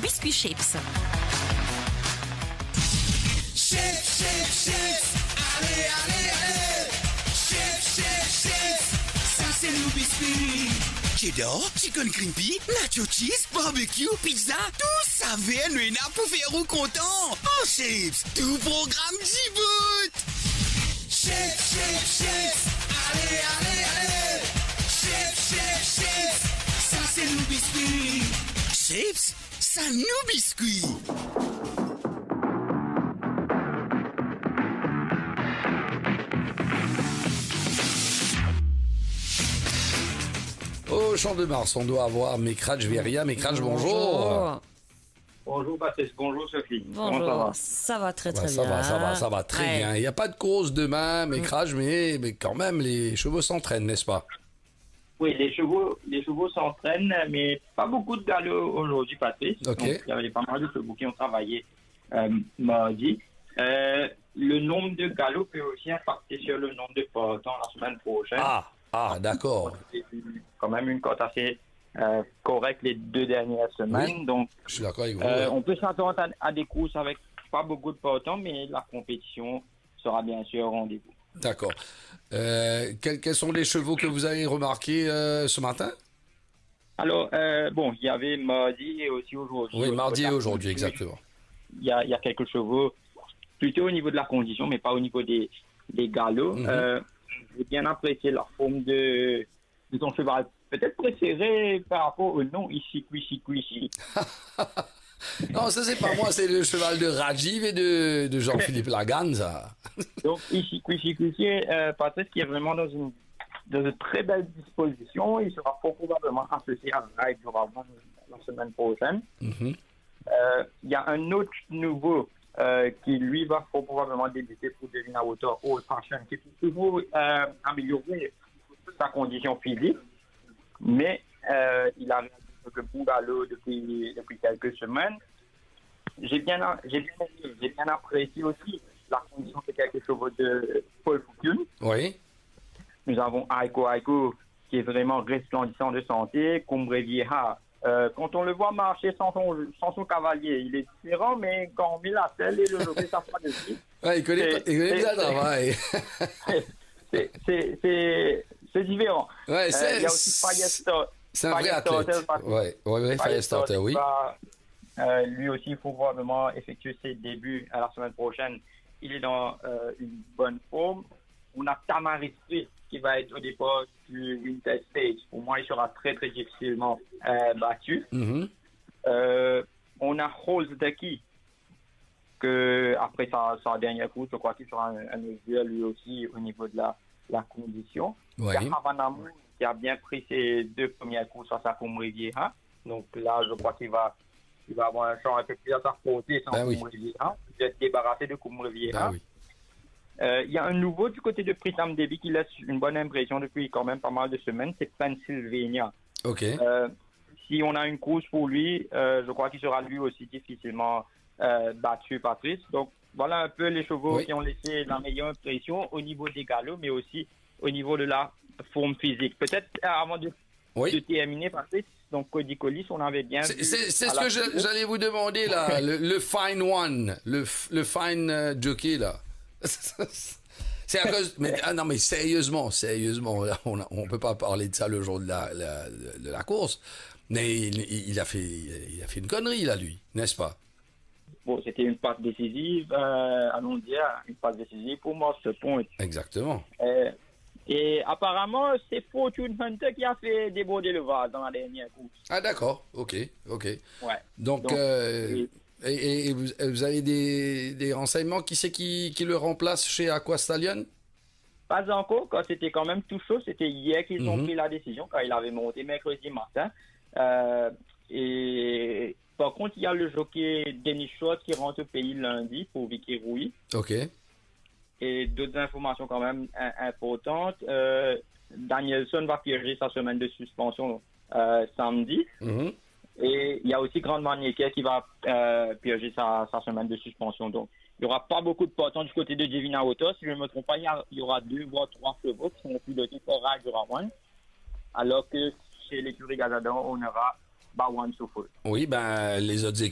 biscuits Shapes. Chips, allez, allez, allez. Chips, ça c'est nos biscuits. Cheddar, chicken crispy, nacho cheese, barbecue, pizza, tout ça vient nous pour faire au content. Oh chips, tout programme Djibouti. Chips, allez, allez, allez. Chips, ça c'est nos biscuits. Chips, ça nous biscuits. Au Champ de Mars, on doit avoir Mekradj Veria. Mekradj, bonjour. Bonjour Baptiste, bonjour Sophie. Bonjour. Comment Ça va très Ouais, bien. ça va très bien. Il n'y a pas de course demain, Mekradj, mais quand même, les chevaux s'entraînent, n'est-ce pas? Oui, les chevaux s'entraînent, mais pas beaucoup de galops aujourd'hui, Patrice. Ok. Donc, il y avait pas mal de chevaux qui ont travaillé mardi. Le nombre de galops peut aussi impacter sur le nombre de partants la semaine prochaine. Ah, d'accord. C'est quand même une cote assez correcte les 2 dernières semaines. Oui. Donc, Je suis d'accord avec vous. on peut s'attendre à des courses avec pas beaucoup de partants, mais la compétition sera bien sûr au rendez-vous. D'accord. Quels sont les chevaux que vous avez remarqués ce matin? Alors, bon, il y avait mardi et aussi aujourd'hui. Oui, mardi et aujourd'hui, exactement. Il y a quelques chevaux, plutôt au niveau de la condition, mais pas au niveau des galops. J'ai bien apprécié la forme de ton cheval. Peut-être préféré par rapport au nom ici. Non, ça c'est pas moi, c'est le cheval de Rajiv et de Jean-Philippe Lagan, ça. Donc ici, Patrice qui est vraiment dans une très belle disposition. Il sera fort probablement associé à Ride Joravan la semaine prochaine. Il y a un autre nouveau qui lui va fort probablement débuter pour Devina Water Old Fashion, qui peut toujours améliorer sa condition physique, mais il a quelques bons galops depuis quelques semaines. J'ai bien apprécié aussi la condition de quelques chevaux de Paul Foucault. Oui. Nous avons Aiko qui est vraiment resplendissant de santé, Cumbre Vieja. Quand on le voit marcher sans son cavalier, il est différent, mais quand on met la selle et le lever, ça fait dessus. Ouais, il connaît bien le travail. C'est différent. Ouais, il y a aussi Firestarter. C'est un vrai athlète. Ouais, Firestarter, oui. Lui aussi, il faut probablement effectuer ses débuts à la semaine prochaine. Il est dans une bonne forme. On a Tamaris qui va être au départ du Winter Stage. Pour moi, il sera très, très difficilement battu. On a Holzdeki, que après sa dernière course, je crois qu'il sera un visuel lui aussi au niveau de la condition. Il y a Havanamu qui a bien pris ses 2 premières courses face à Kumriviera. Donc là, je crois qu'il va avoir un champ un peu plus à sa portée sans Kumriviera. Il va être débarrassé de Kumriviera. Il y a un nouveau du côté de Pritam Devi qui laisse une bonne impression depuis quand même pas mal de semaines, c'est Pennsylvania. Ok. Si on a une course pour lui, je crois qu'il sera lui aussi difficilement battu, Patrice. Donc voilà un peu les chevaux qui ont laissé la meilleure impression au niveau des galops, mais aussi au niveau de la forme physique. Peut-être avant de terminer, Patrice, donc Cody Collis, on avait bien vu... C'est ce que j'allais vous demander là, le Fine One, le Fine Jockey là. C'est à cause, mais sérieusement, là, on peut pas parler de ça le jour de la course, mais il a fait une connerie là, lui, n'est-ce pas? Bon, c'était une passe décisive, allons dire, une passe décisive pour Monster Point. Exactement. Et apparemment, c'est Fortune Hunter qui a fait déborder le vase dans la dernière course. Ah d'accord, ok. Ouais. Donc et vous avez des renseignements, qui c'est qui le remplace chez Aquastallion? Pas encore, quand c'était quand même tout chaud, c'était hier qu'ils ont pris la décision, quand il avait monté mercredi matin. Et par contre, il y a le jockey Denis Schwartz qui rentre au pays lundi pour Vicky Rouy. Ok. Et d'autres informations quand même importantes. Danielson va purger sa semaine de suspension samedi. Et il y a aussi Grand Maniaquet qui va purger sa semaine de suspension. Donc, il n'y aura pas beaucoup de partants du côté de Divina Auto. Si je ne me trompe pas, il y aura 2 voire 3 chevaux qui sont pilotés par Ride Rawan. Alors que chez l'écurie Gazadon, on aura Bawan Soufou. Oui, les autres